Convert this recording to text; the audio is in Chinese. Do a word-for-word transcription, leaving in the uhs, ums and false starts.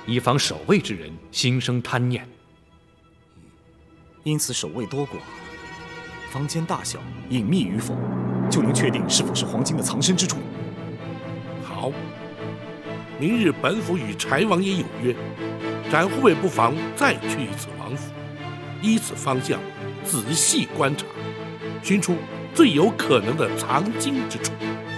以防守卫之人心生贪念。 因此守卫多寡、房间大小、隐秘与否，就能确定是否是黄金的藏身之处。 好，明日本府与柴王爷有约，展护卫不妨再去一次王府，依此方向仔细观察，寻出最有可能的藏金之处。